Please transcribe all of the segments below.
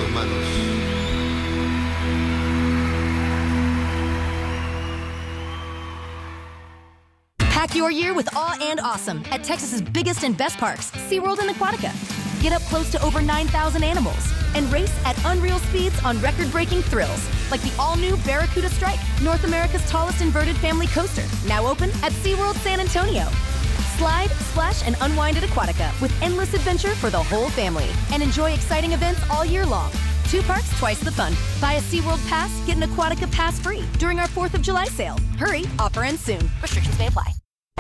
manos. Pack your year with awe and awesome at Texas's biggest and best parks, SeaWorld and Aquatica. Get up close to over 9,000 animals and race at unreal speeds on record-breaking thrills, like the all-new Barracuda Strike, North America's tallest inverted family coaster, now open at SeaWorld San Antonio. Slide, splash, and unwind at Aquatica with endless adventure for the whole family. And enjoy exciting events all year long. 2 parks, twice the fun. Buy a SeaWorld pass, get an Aquatica pass free during our 4th of July sale. Hurry, offer ends soon. Restrictions may apply.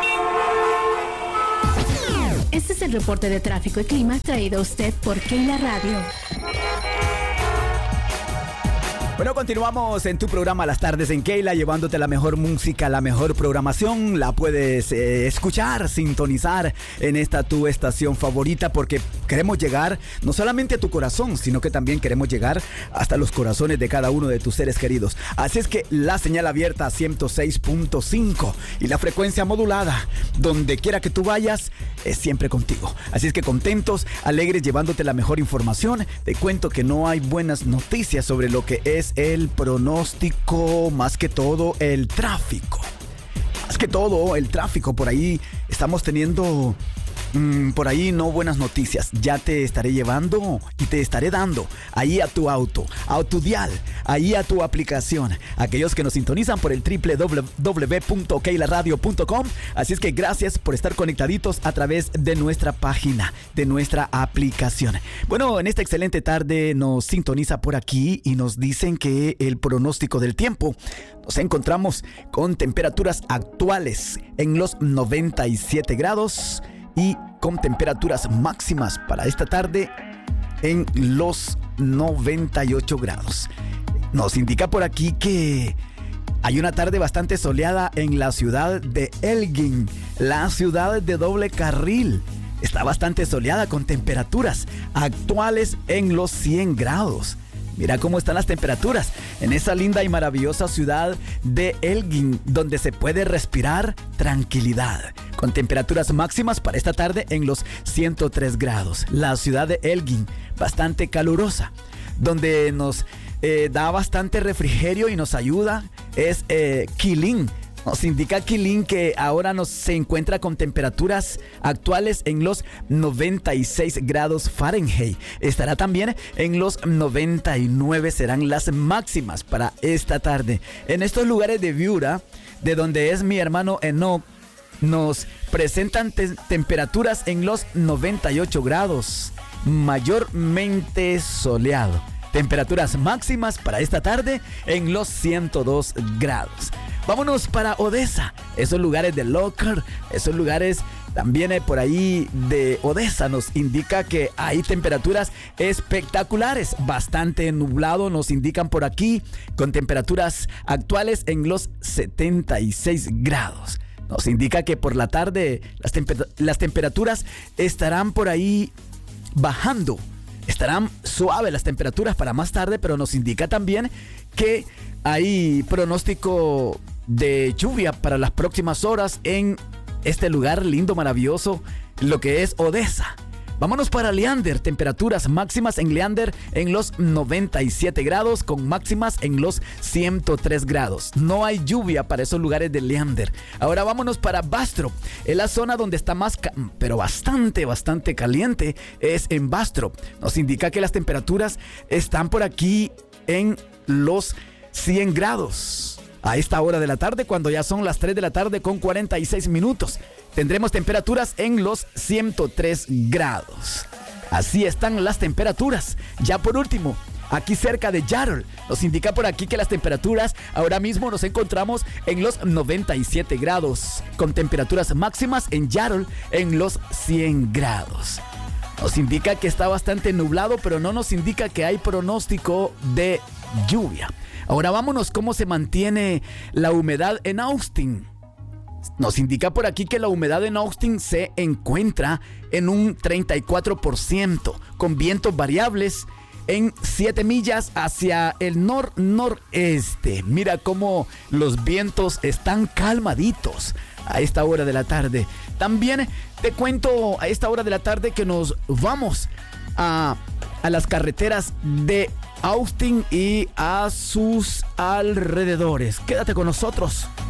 Este es el reporte de tráfico y clima traído a usted por Keila Radio. Bueno, continuamos en tu programa Las Tardes en Keila, llevándote la mejor música, la mejor programación. La puedes escuchar, sintonizar en esta tu estación favorita, porque queremos llegar no solamente a tu corazón, sino que también queremos llegar hasta los corazones de cada uno de tus seres queridos. Así es que la señal abierta a 106.5 y la frecuencia modulada, donde quiera que tú vayas, es siempre contigo. Así es que contentos, alegres, llevándote la mejor información. Te cuento que no hay buenas noticias sobre lo que es el pronóstico, más que todo el tráfico. Más que todo el tráfico, por ahí estamos teniendo por ahí no buenas noticias. Ya te estaré llevando y te estaré dando ahí a tu auto, a tu dial, ahí a tu aplicación. Aquellos que nos sintonizan por el www.keilaradio.com. Así es que gracias por estar conectaditos a través de nuestra página, de nuestra aplicación. Bueno, en esta excelente tarde nos sintoniza por aquí y nos dicen que el pronóstico del tiempo, nos encontramos con temperaturas actuales en los 97 grados y con temperaturas máximas para esta tarde en los 98 grados. Nos indica por aquí que hay una tarde bastante soleada en la ciudad de Elgin, la ciudad de doble carril. Está bastante soleada con temperaturas actuales en los 100 grados. Mira cómo están las temperaturas en esa linda y maravillosa ciudad de Elgin, donde se puede respirar tranquilidad, con temperaturas máximas para esta tarde en los 103 grados. La ciudad de Elgin, bastante calurosa, donde nos da bastante refrigerio y nos ayuda, es Quilín. Nos indica Quilín que ahora se encuentra con temperaturas actuales en los 96 grados Fahrenheit. Estará también en los 99, serán las máximas para esta tarde. En estos lugares de Viura, de donde es mi hermano Enoch, nos presentan temperaturas en los 98 grados, mayormente soleado. Temperaturas máximas para esta tarde en los 102 grados. Vámonos para Odessa, esos lugares de Locker, esos lugares también por ahí de Odessa. Nos indica que hay temperaturas espectaculares, bastante nublado, nos indican por aquí, con temperaturas actuales en los 76 grados. Nos indica que por la tarde las temperaturas estarán por ahí bajando. Estarán suaves las temperaturas para más tarde, pero nos indica también que hay pronóstico de lluvia para las próximas horas en este lugar lindo, maravilloso, lo que es Odessa. Vámonos para Leander, temperaturas máximas en Leander en los 97 grados, con máximas en los 103 grados. No hay lluvia para esos lugares de Leander. Ahora vámonos para Bastrop, es la zona donde está más, pero bastante caliente, es en Bastrop. Nos indica que las temperaturas están por aquí en los 100 grados. A esta hora de la tarde, cuando ya son las 3 de la tarde con 46 minutos, tendremos temperaturas en los 103 grados. Así están las temperaturas. Ya por último, aquí cerca de Yarol, nos indica por aquí que las temperaturas ahora mismo nos encontramos en los 97 grados, con temperaturas máximas en Yarol en los 100 grados. Nos indica que está bastante nublado, pero no nos indica que hay pronóstico de lluvia. Ahora vámonos cómo se mantiene la humedad en Austin. Nos indica por aquí que la humedad en Austin se encuentra en un 34%, con vientos variables en 7 millas hacia el noreste. Mira cómo los vientos están calmaditos a esta hora de la tarde. También te cuento a esta hora de la tarde que nos vamos a a las carreteras de Austin y a sus alrededores. Quédate con nosotros.